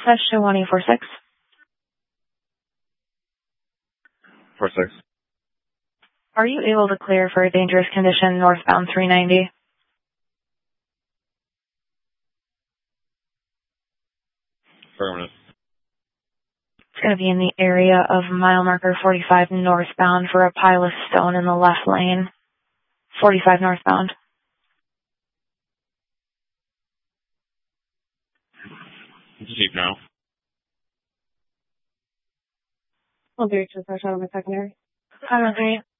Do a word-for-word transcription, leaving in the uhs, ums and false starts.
That's two one eight four six. four six. Are you able to clear for a dangerous condition northbound three ninety? Affirmative. It's going to be in the area of mile marker forty-five northbound for a pile of stone in the left lane. forty-five northbound. Jeep now. I'll be to the first out of my secondary. five one three.